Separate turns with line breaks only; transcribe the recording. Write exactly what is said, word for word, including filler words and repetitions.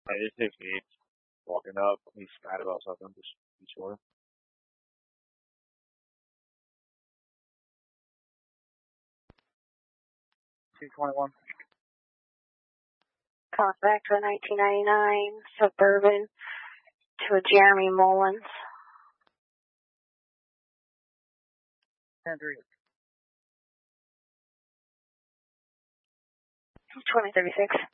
I just think he's walking up. He's mad about something. Just be sure. two twenty-one.
Contact for nineteen ninety-nine Suburban to a Jeremy Mullins.
ten three.
twenty thirty-six.